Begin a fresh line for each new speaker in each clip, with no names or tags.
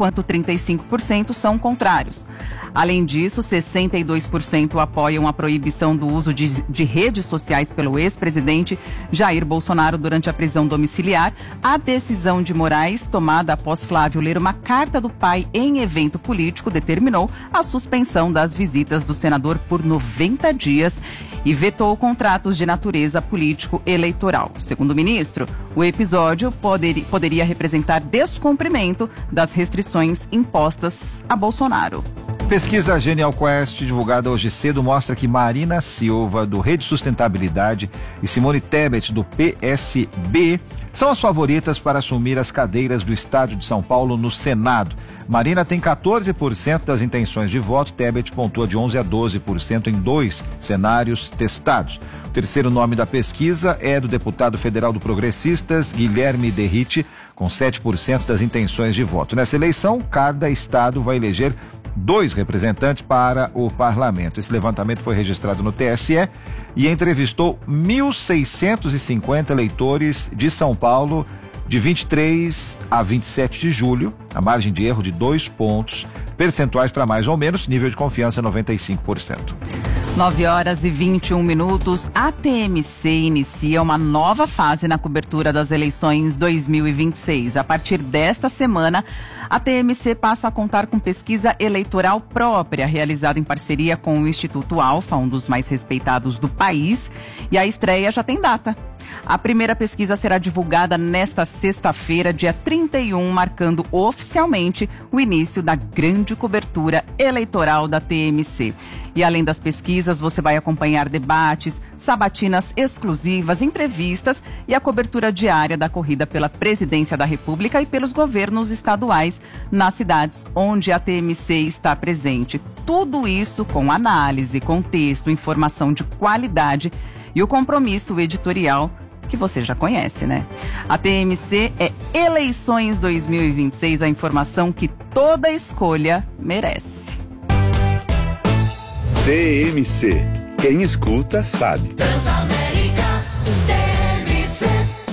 enquanto 35% são contrários. Além disso, 62% apoiam a proibição do uso de redes sociais pelo ex-presidente Jair Bolsonaro durante a prisão domiciliar. A decisão de Moraes, tomada após Flávio ler uma carta do pai em evento político, determinou a suspensão das visitas do senador por 90 dias e vetou contratos de natureza político-eleitoral. Segundo o ministro, o episódio poderia representar descumprimento das restrições impostas a Bolsonaro.
Pesquisa Genial Quest, divulgada hoje cedo, mostra que Marina Silva, do Rede Sustentabilidade, e Simone Tebet, do PSB, são as favoritas para assumir as cadeiras do Estado de São Paulo no Senado. Marina tem 14% das intenções de voto, Tebet pontua de 11% a 12% em 2 cenários testados. O terceiro nome da pesquisa é do deputado federal do Progressistas, Guilherme Derrite, com 7% das intenções de voto. Nessa eleição, cada estado vai eleger 2 representantes para o parlamento. Esse levantamento foi registrado no TSE e entrevistou 1.650 eleitores de São Paulo de 23 a 27 de julho, a margem de erro de 2 pontos percentuais para mais ou menos, nível de confiança 95%.
9h21. A TMC inicia uma nova fase na cobertura das eleições 2026. A partir desta semana, a TMC passa a contar com pesquisa eleitoral própria, realizada em parceria com o Instituto Alfa, um dos mais respeitados do país, e a estreia já tem data. A primeira pesquisa será divulgada nesta sexta-feira, dia 31, marcando oficialmente o início da grande cobertura eleitoral da TMC. E além das pesquisas, você vai acompanhar debates, sabatinas exclusivas, entrevistas e a cobertura diária da corrida pela presidência da República e pelos governos estaduais nas cidades onde a TMC está presente. Tudo isso com análise, contexto, informação de qualidade e o compromisso editorial que você já conhece, né? A TMC é Eleições 2026, a informação que toda escolha merece.
TMC. Quem escuta sabe.
Transamérica, TMC.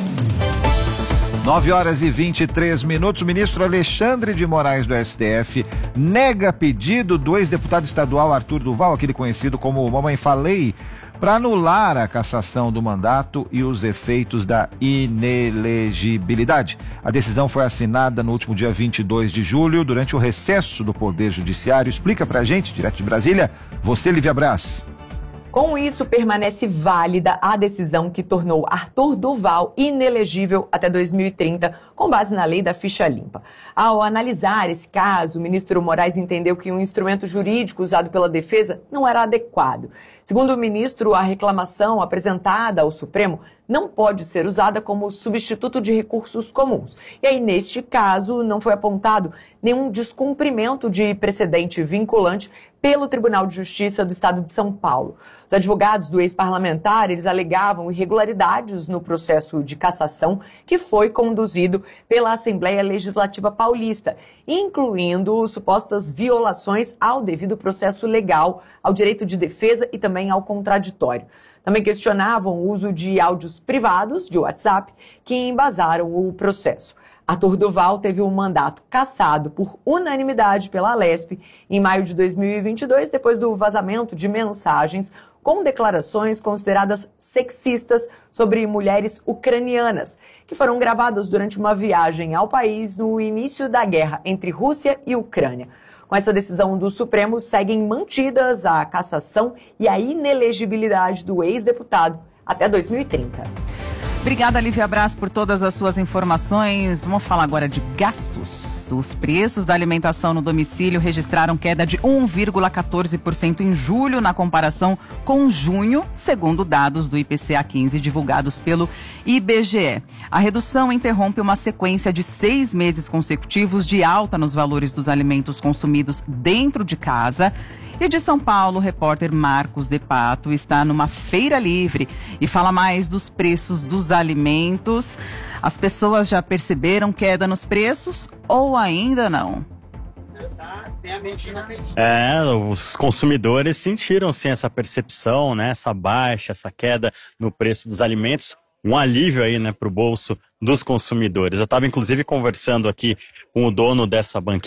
9h23. O ministro Alexandre de Moraes do STF nega pedido do ex-deputado estadual Arthur Duval, aquele conhecido como Mamãe Falei, para anular a cassação do mandato e os efeitos da inelegibilidade. A decisão foi assinada no último dia 22 de julho, durante o recesso do Poder Judiciário. Explica pra gente, direto de Brasília, você, Lívia Braz.
Com isso, permanece válida a decisão que tornou Arthur Duval inelegível até 2030, com base na lei da ficha limpa. Ao analisar esse caso, o ministro Moraes entendeu que um instrumento jurídico usado pela defesa não era adequado. Segundo o ministro, a reclamação apresentada ao Supremo não pode ser usada como substituto de recursos comuns. E aí, neste caso, não foi apontado nenhum descumprimento de precedente vinculante pelo Tribunal de Justiça do Estado de São Paulo. Os advogados do ex-parlamentar, eles alegavam irregularidades no processo de cassação que foi conduzido pela Assembleia Legislativa Paulista, incluindo supostas violações ao devido processo legal, ao direito de defesa e também ao contraditório. Também questionavam o uso de áudios privados de WhatsApp que embasaram o processo. Arthur Duval teve um mandato cassado por unanimidade pela Alesp em maio de 2022, depois do vazamento de mensagens com declarações consideradas sexistas sobre mulheres ucranianas, que foram gravadas durante uma viagem ao país no início da guerra entre Rússia e Ucrânia. Com essa decisão do Supremo, seguem mantidas a cassação e a inelegibilidade do ex-deputado até 2030.
Obrigada, Lívia Braz, por todas as suas informações. Vamos falar agora de gastos. Os preços da alimentação no domicílio registraram queda de 1,14% em julho na comparação com junho, segundo dados do IPCA 15 divulgados pelo IBGE. A redução interrompe uma sequência de 6 meses consecutivos de alta nos valores dos alimentos consumidos dentro de casa. E de São Paulo, o repórter Marcos de Pato está numa feira livre e fala mais dos preços dos alimentos. As pessoas já perceberam queda nos preços ou ainda não?
Os consumidores sentiram sim essa percepção, né? Essa baixa, essa queda no preço dos alimentos. Um alívio aí, né, para o bolso dos consumidores. Eu estava inclusive conversando aqui com o dono dessa banquinha.